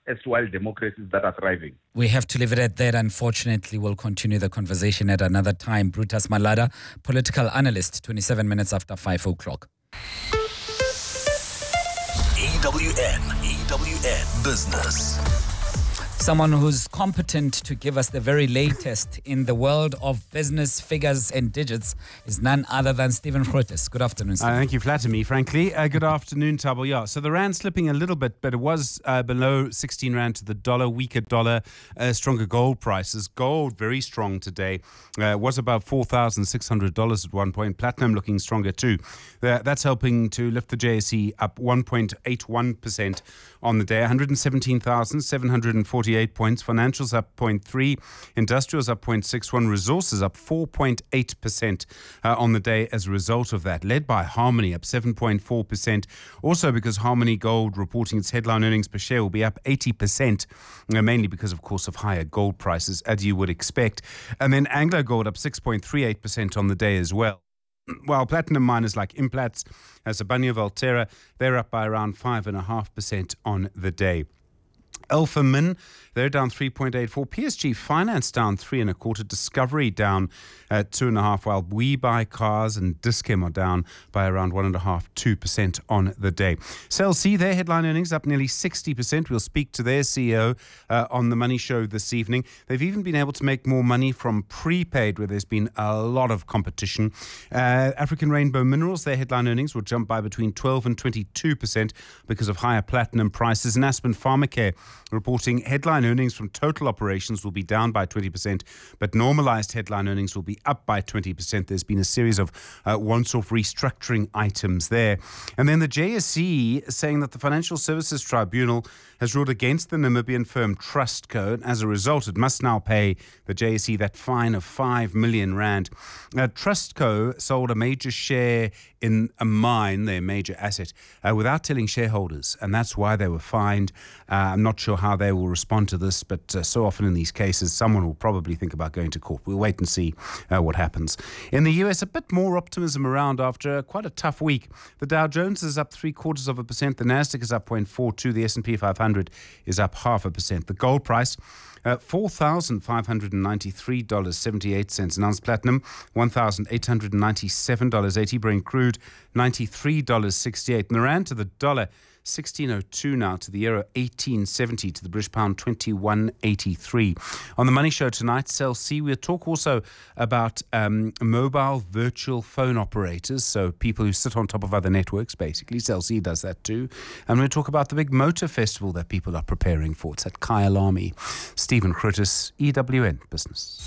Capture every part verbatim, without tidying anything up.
erstwhile democracies that are thriving. We have to leave it at that. Unfortunately, we'll continue the conversation at another time. Brutus Malada, political analyst, twenty-seven minutes after five o'clock. E W N, E W N Business. Someone who's competent to give us the very latest in the world of business figures and digits is none other than Stephen Grootes. Good afternoon, Stephen. Uh, thank you, flatter me, frankly. Uh, good afternoon, Thabo. Yeah, so the rand slipping a little bit, but it was uh, below sixteen rand to the dollar, weaker dollar, uh, stronger gold prices. Gold very strong today. Uh, was about four thousand six hundred dollars at one point. Platinum looking stronger too. Uh, that's helping to lift the J S E up one point eight one percent on the day, one hundred seventeen thousand seven hundred forty-eight points. Financials up zero point three, industrials up zero point six one, resources up four point eight percent uh, on the day as a result of that, led by Harmony up seven point four percent. Also because Harmony Gold reporting its headline earnings per share will be up eighty percent, uh, mainly because, of course, of higher gold prices, as you would expect. And then Anglo Gold up six point three eight percent on the day as well. While platinum miners like Implats, as Sibanye Valterra, they're up by around five point five percent on the day. Alpha Min, they're down three point eight four. P S G Finance down three and a quarter. Discovery down uh, two and a half. While We Buy Cars and Dis-Chem are down by around one and a half, two percent on the day. Cell C, their headline earnings up nearly sixty percent. We'll speak to their C E O uh, on the Money Show this evening. They've even been able to make more money from prepaid, where there's been a lot of competition. Uh, African Rainbow Minerals, their headline earnings will jump by between twelve and twenty-two percent because of higher platinum prices. And Aspen Pharmacare reporting headline earnings from total operations will be down by twenty percent, but normalized headline earnings will be up by twenty percent. There's been a series of uh, once-off restructuring items there. And then the J S E saying that the Financial Services Tribunal has ruled against the Namibian firm Trustco, and as a result, it must now pay the J S E that fine of five million rand. Uh, Trustco sold a major share in a mine, their major asset, uh, without telling shareholders, and that's why they were fined. Uh, I'm not sure how they will respond to this, but uh, so often in these cases, someone will probably think about going to court. We'll wait and see uh, what happens. In the U S, a bit more optimism around after quite a tough week. The Dow Jones is up three quarters of a percent. The Nasdaq is up zero point four two. The S and P five hundred is up half a percent. The gold price, Uh, four thousand five hundred ninety-three dollars and seventy-eight cents an ounce. Platinum, one thousand eight hundred ninety-seven dollars and eighty cents. Brent crude, ninety-three dollars and sixty-eight cents. And the rand to the dollar, sixteen oh two now. To the euro, eighteen seventy. To the British pound, twenty-one eighty-three. On the Money Show tonight, Cell C, we'll talk also about um, mobile virtual phone operators, so people who sit on top of other networks, basically. Cell C does that too. And we'll talk about the big motor festival that people are preparing for. It's at Kyalami. Stephen Grootes, E W N Business.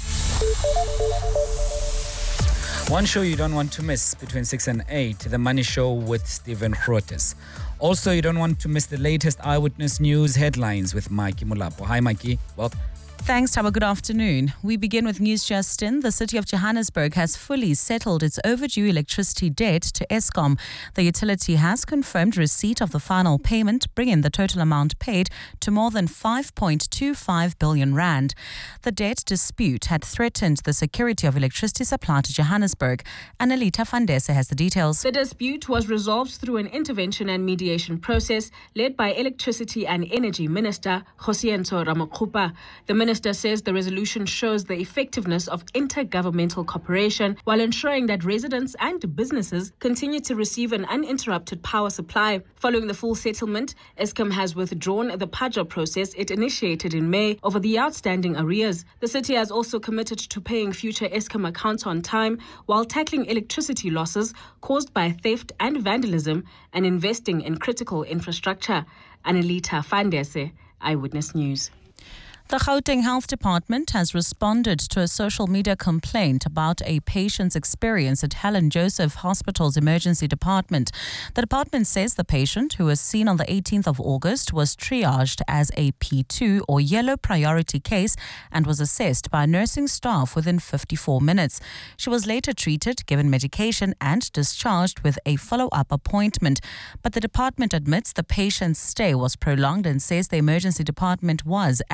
One show you don't want to miss between six and eight, The Money Show with Stephen Grootes. Also, you don't want to miss the latest Eyewitness News headlines with Mikey Mulapo. Hi, Mikey. Welcome. Thanks, Taba. Good afternoon. We begin with news just in. The city of Johannesburg has fully settled its overdue electricity debt to Eskom. The utility has confirmed receipt of the final payment, bringing the total amount paid to more than five point two five billion rand. The debt dispute had threatened the security of electricity supply to Johannesburg. Annalita Fandese has the details. The dispute was resolved through an intervention and mediation process led by Electricity and Energy Minister Josienzo Ramakgopa. The minister Minister says the resolution shows the effectiveness of intergovernmental cooperation while ensuring that residents and businesses continue to receive an uninterrupted power supply. Following the full settlement, Eskom has withdrawn the P A J A process it initiated in May over the outstanding arrears. The city has also committed to paying future Eskom accounts on time while tackling electricity losses caused by theft and vandalism and investing in critical infrastructure. Annalita Fandese, Eyewitness News. The Gauteng Health Department has responded to a social media complaint about a patient's experience at Helen Joseph Hospital's emergency department. The department says the patient, who was seen on the eighteenth of August, was triaged as a P two or yellow priority case and was assessed by nursing staff within fifty-four minutes. She was later treated, given medication and discharged with a follow-up appointment. But the department admits the patient's stay was prolonged and says the emergency department was, at the time,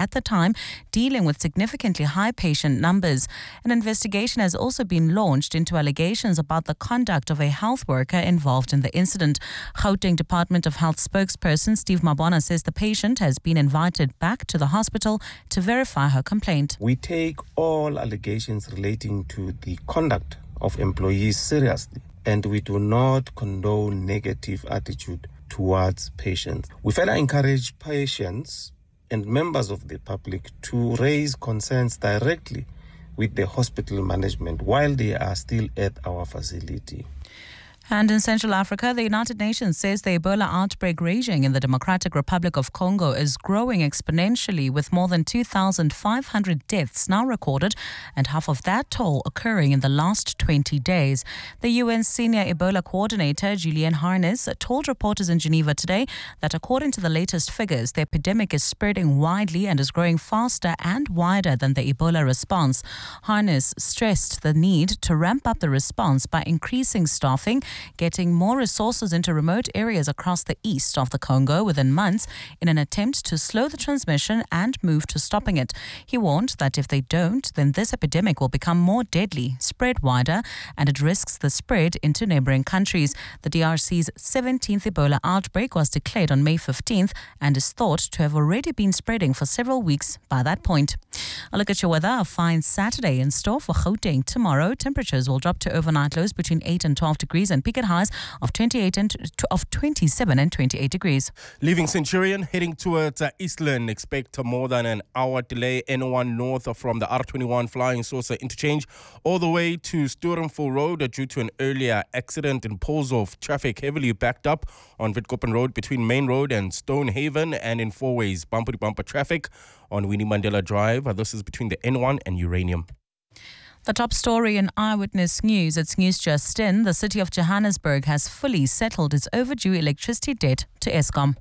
time, dealing with significantly high patient numbers. An investigation has also been launched into allegations about the conduct of a health worker involved in the incident. Gauteng Department of Health spokesperson Steve Mabona says the patient has been invited back to the hospital to verify her complaint. We take all allegations relating to the conduct of employees seriously, and we do not condone negative attitude towards patients. We further encourage patients and members of the public to raise concerns directly with the hospital management while they are still at our facility. And in Central Africa, the United Nations says the Ebola outbreak raging in the Democratic Republic of Congo is growing exponentially, with more than two thousand five hundred deaths now recorded, and half of that toll occurring in the last twenty days. The U N Senior Ebola Coordinator, Julian Harness, told reporters in Geneva today that according to the latest figures, the epidemic is spreading widely and is growing faster and wider than the Ebola response. Harness stressed the need to ramp up the response by increasing staffing, getting more resources into remote areas across the east of the Congo within months in an attempt to slow the transmission and move to stopping it. He warned that if they don't, then this epidemic will become more deadly, spread wider, and it risks the spread into neighboring countries. The D R C's seventeenth Ebola outbreak was declared on May fifteenth and is thought to have already been spreading for several weeks by that point. A look at your weather. A fine Saturday in store for Gauteng tomorrow. Temperatures will drop to overnight lows between eight and twelve degrees and peak at highs of twenty-eight and of twenty-seven and twenty-eight degrees. Leaving Centurion, heading towards uh, Eastland, expect more than an hour delay. N one north from the R twenty-one Flying Saucer interchange all the way to Sturenville Road uh, due to an earlier accident in Polshof. Traffic heavily backed up on Witkoppen Road between Main Road and Stonehaven, and in four ways bumper-to-bumper traffic on Winnie Mandela Drive. Uh, this is between the N one and Uranium. The top story in Eyewitness News. It's news just in. The city of Johannesburg has fully settled its overdue electricity debt to Eskom.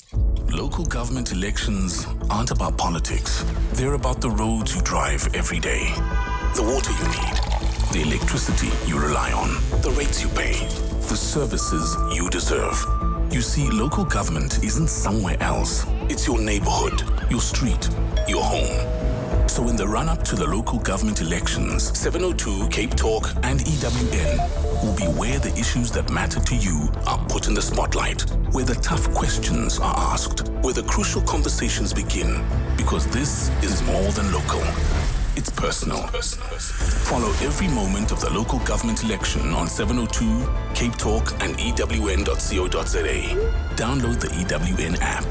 Local government elections aren't about politics. They're about the roads you drive every day, the water you need, the electricity you rely on, the rates you pay, the services you deserve. You see, local government isn't somewhere else. It's your neighborhood, your street, your home. So in the run-up to the local government elections, seven oh two, Cape Talk and E W N will be where the issues that matter to you are put in the spotlight, where the tough questions are asked, where the crucial conversations begin, because this is more than local. It's personal. Follow every moment of the local government election on seven oh two, Cape Talk and E W N dot co dot za. Download the E W N app.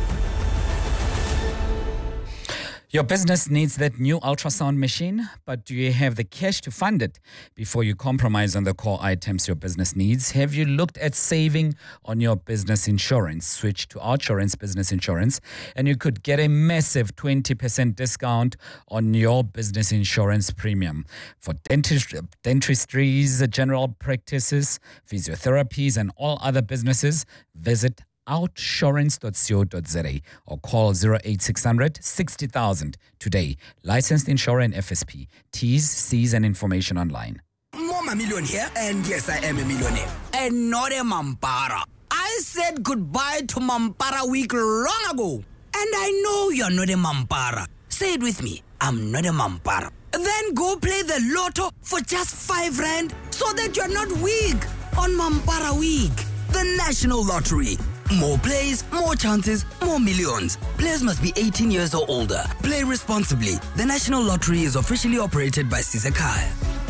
Your business needs that new ultrasound machine, but do you have the cash to fund it? Before you compromise on the core items your business needs, have you looked at saving on your business insurance? Switch to Outsurance Business Insurance and you could get a massive twenty percent discount on your business insurance premium. For dentist- dentistries, general practices, physiotherapies and all other businesses, visit outsurance dot co dot za or call zero eight six hundred sixty thousand today. Licensed insurer and F S P. T's, C's and information online. I'm a millionaire, and yes, I am a millionaire. And not a Mampara. I said goodbye to Mampara week long ago. And I know you're not a Mampara. Say it with me. I'm not a Mampara. Then go play the lotto for just five rand so that you're not weak on Mampara week. The National Lottery. More plays, more chances, more millions. Players must be eighteen years or older. Play responsibly. The National Lottery is officially operated by Sizakai.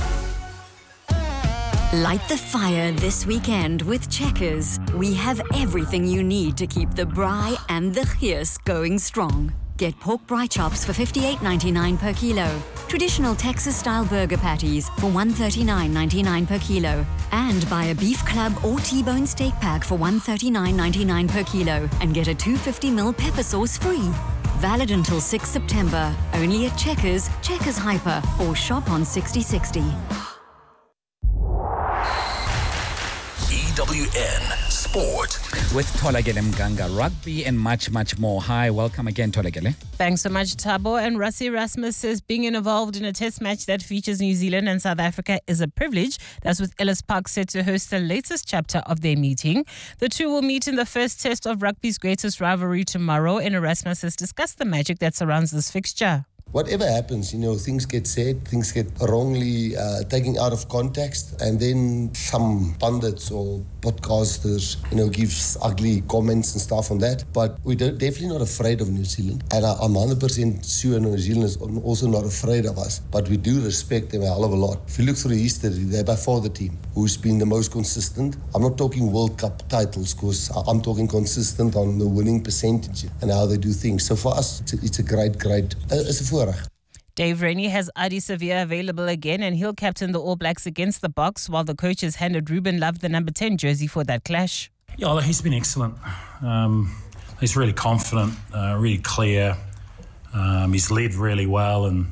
Light the fire this weekend with Checkers. We have everything you need to keep the braai and the geus going strong. Get pork braai chops for fifty-eight ninety-nine per kilo. Traditional Texas-style burger patties for one thirty-nine ninety-nine per kilo. And buy a beef club or T-bone steak pack for one thirty-nine ninety-nine per kilo and get a two hundred fifty milliliter pepper sauce free. Valid until sixth September. Only at Checkers, Checkers Hyper, or shop on sixty sixty. E W W N Sport. With Tolagele Mganga, rugby and much, much more. Hi, welcome again, Tolagele. Thanks so much, Thabo. And Rassie Erasmus says being involved in a test match that features New Zealand and South Africa is a privilege. That's with Ellis Park set to host the latest chapter of their meeting. The two will meet in the first test of rugby's greatest rivalry tomorrow, and Erasmus has discussed the magic that surrounds this fixture. Whatever happens, you know, things get said, things get wrongly uh, taken out of context, and then some pundits or podcasters, you know, gives ugly comments and stuff on that. But we're definitely not afraid of New Zealand, and I'm one hundred percent sure New Zealand is also not afraid of us, but we do respect them a hell of a lot. If you look through history, they're by far the team who's been the most consistent. I'm not talking World Cup titles, because I'm talking consistent on the winning percentage and how they do things. So for us, it's a, it's a great, great, uh, it's a for Dave Rennie has Adi Sevilla available again, and he'll captain the All Blacks against the Boks, while the coach has handed Ruben Love the number ten jersey for that clash. Yeah, he's been excellent. Um, he's really confident, uh, really clear. Um, he's led really well, and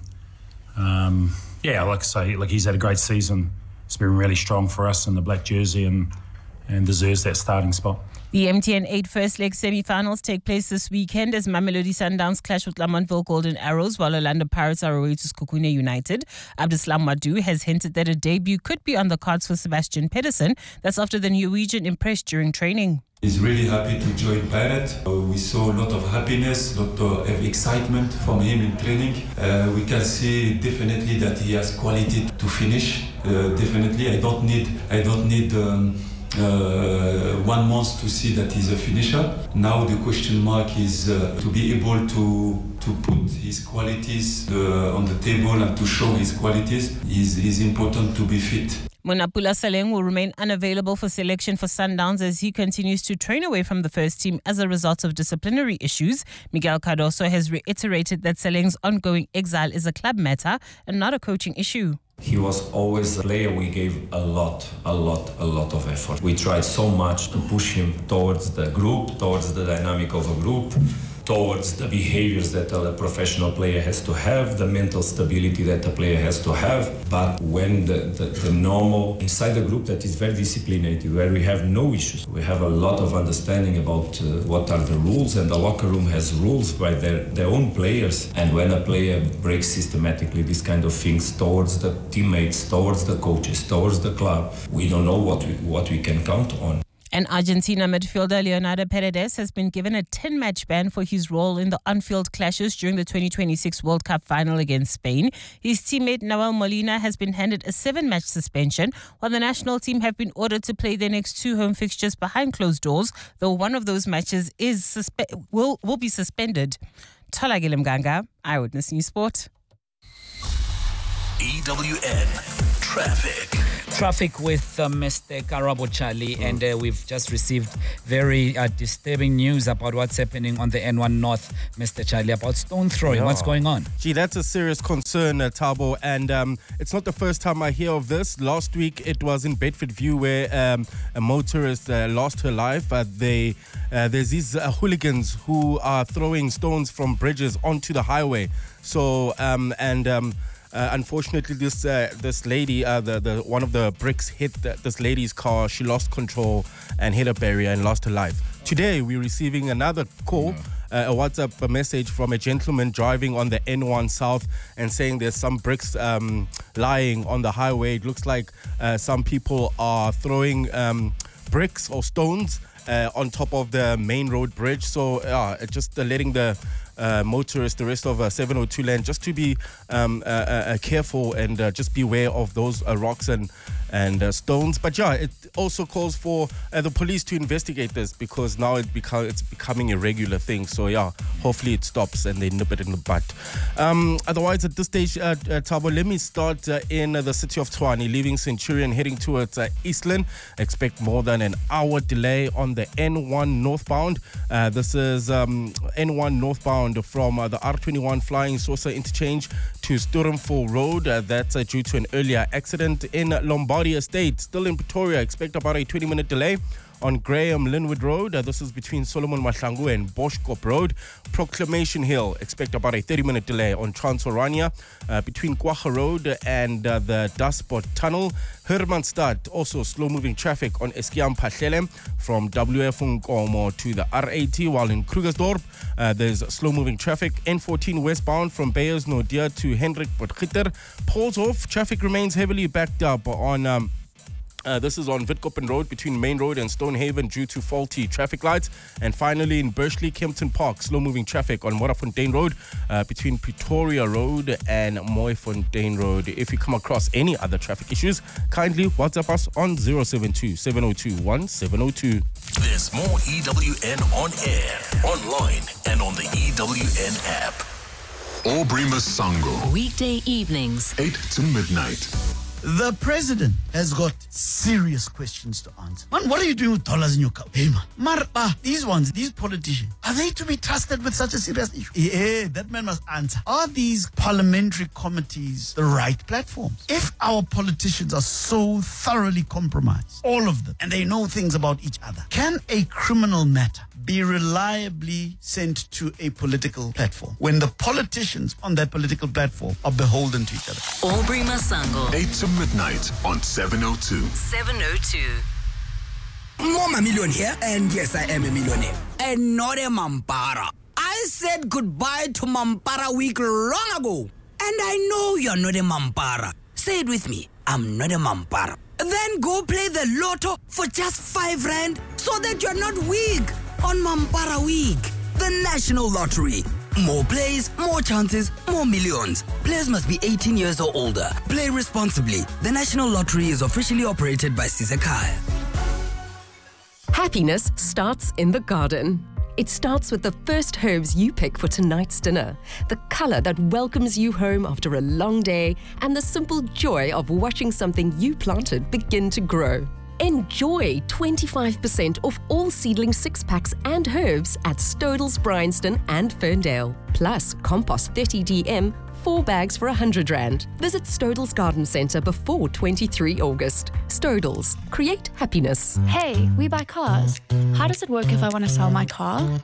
um, yeah, like I say, like he's had a great season. He's been really strong for us in the black jersey, and and deserves that starting spot. The M T N eight first leg semi-finals take place this weekend as Mamelodi Sundowns clash with Lamontville Golden Arrows, while Orlando Pirates are away to Sekhukhune United. Abdeslam Madu has hinted that a debut could be on the cards for Sebastian Pedersen. That's after the Norwegian impressed during training. He's really happy to join Pirate. Uh, we saw a lot of happiness, a lot of excitement from him in training. Uh, we can see definitely that he has quality to finish. Uh, definitely, I don't need, I don't need. Um, Uh, one month to see that he's a finisher. Now the question mark is uh, to be able to to put his qualities uh, on the table and to show his qualities. Is is important to be fit. Monapula Saleng will remain unavailable for selection for Sundowns as he continues to train away from the first team as a result of disciplinary issues. Miguel Cardoso has reiterated that Saleng's ongoing exile is a club matter and not a coaching issue. He was always a player we gave a lot, a lot, a lot of effort. We tried so much to push him towards the group, towards the dynamic of a group, towards the behaviors that a professional player has to have, the mental stability that a player has to have. But when the, the, the normal, inside the group that is very disciplined, where we have no issues, we have a lot of understanding about uh, what are the rules, and the locker room has rules by their, their own players. And when a player breaks systematically these kind of things towards the teammates, towards the coaches, towards the club, we don't know what we, what we can count on. And Argentina midfielder Leonardo Paredes has been given a ten-match ban for his role in the on-field clashes during the twenty twenty-six World Cup final against Spain. His teammate Nahuel Molina has been handed a seven-match suspension, while the national team have been ordered to play their next two home fixtures behind closed doors, though one of those matches is suspe- will, will be suspended. Tolagele Mganga, Eyewitness News Sport. E W N Traffic. Traffic with uh, Mister Karabo Charlie, mm. and uh, we've just received very uh, disturbing news about what's happening on the N one North, Mister Charlie, about stone throwing. Yeah. What's going on? Gee, that's a serious concern, uh, Thabo, and um, it's not the first time I hear of this. Last week, it was in Bedford View where um, a motorist uh, lost her life. Uh, they, uh, there's these uh, hooligans who are throwing stones from bridges onto the highway. So, um, and... Um, Uh, unfortunately, this uh, this lady, uh, the, the one of the bricks hit the, this lady's car. She lost control and hit a barrier and lost her life. Today, we're receiving another call, uh, a WhatsApp message from a gentleman driving on the N one South and saying there's some bricks um, lying on the highway. It looks like uh, some people are throwing um, bricks or stones uh, on top of the main road bridge. So uh, just uh, letting the Uh, motorists, the rest of uh, seven oh two land, just to be um, uh, uh, careful and uh, just beware of those uh, rocks and and uh, stones. But yeah, it also calls for uh, the police to investigate this, because now it beca- it's becoming a regular thing. So yeah, hopefully it stops and they nip it in the butt. Um, otherwise, at this stage, uh, uh, Thabo, let me start uh, in uh, the city of Tshwane, leaving Centurion, heading towards uh, Eastland. Expect more than an hour delay on the N one northbound. Uh, this is um, N one northbound from uh, the R twenty-one Flying Saucer interchange to Sturmville Road. Uh, that's uh, due to an earlier accident in Lombardy Estate. Still in Pretoria, expect about a twenty minute delay on Graham Linwood Road. Uh, this is between Solomon Mahlangu and Boschkop Road. Proclamation Hill, expect about a thirty minute delay on Transorania uh, between Kwacha Road and uh, the Dasport Tunnel. Hermanstad, also slow moving traffic on Eskiam Pahlele from W F Nkomo to the R eighty, while in Krugersdorp uh, there's slow moving traffic. N fourteen westbound from Beyers Nodia to Hendrik Potgieter. Poles off, traffic remains heavily backed up on um, Uh, this is on Witkoppen Road between Main Road and Stonehaven due to faulty traffic lights. And finally in Bursley, Kempton Park, slow-moving traffic on Morafontein Road uh, between Pretoria Road and Mooifontein Road. If you come across any other traffic issues, kindly WhatsApp us on zero seven two, seven zero two, one seven zero two. There's more E W N on air, online, and on the E W N app. Aubrey Masango. Weekday evenings, eight to midnight. The president has got serious questions to answer. Man, what are you doing with dollars in your cup? Hey, man. Marpa, these ones, these politicians, are they to be trusted with such a serious issue? Yeah, that man must answer. Are these parliamentary committees the right platforms? If our politicians are so thoroughly compromised, all of them, and they know things about each other, can a criminal matter be reliably sent to a political platform when the politicians on that political platform are beholden to each other? Aubrey Masango. eight to midnight on seven oh two. seven oh two. Mama Million here, and yes, I am a millionaire. And not a Mampara. I said goodbye to Mampara week long ago. And I know you're not a Mampara. Say it with me. I'm not a Mampara. Then go play the lotto for just five rand so that you're not weak on Mampara Week, the National Lottery. More plays, more chances, more millions. Players must be eighteen years or older. Play responsibly. The National Lottery is officially operated by Sisekaya. Happiness starts in the garden. It starts with the first herbs you pick for tonight's dinner, the color that welcomes you home after a long day, and the simple joy of watching something you planted begin to grow. Enjoy twenty-five percent off all seedling six-packs and herbs at Stodels, Bryanston and Ferndale. Plus, compost thirty D M, four bags for one hundred rand. Visit Stodels Garden Centre before twenty-third August. Stodels, create happiness. Hey, we buy cars. How does it work if I want to sell my car?